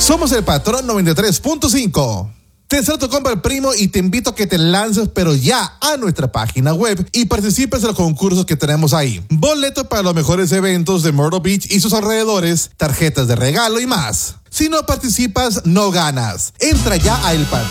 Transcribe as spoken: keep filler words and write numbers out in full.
Somos el Patrón noventa y tres punto cinco. Te deseo tu compra, primo, y te invito a que te lances, pero ya, a nuestra página web y participes en los concursos que tenemos ahí. Boletos para los mejores eventos de Myrtle Beach y sus alrededores, tarjetas de regalo y más. Si no participas, no ganas. Entra ya a el